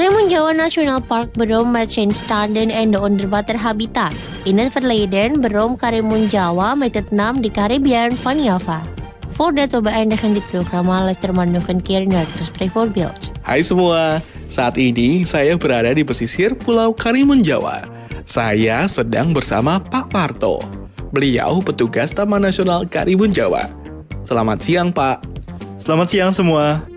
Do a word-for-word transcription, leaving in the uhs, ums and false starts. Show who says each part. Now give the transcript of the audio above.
Speaker 1: Karimun Jawa National Park berom med känstarden ändå undervatten habitat. Innanför leden berom Karimun Jawa med ett namn di Caribbean van Java. Voordat we beëindigen dit programma, luister nog een keer naar het spreekvoorbeeld.
Speaker 2: Hai semua, saat ini saya berada di pesisir Pulau Karimun Jawa. Saya sedang bersama Pak Parto. Beliau petugas Taman Nasional Karimun Jawa. Selamat siang, Pak.
Speaker 3: Selamat siang semua.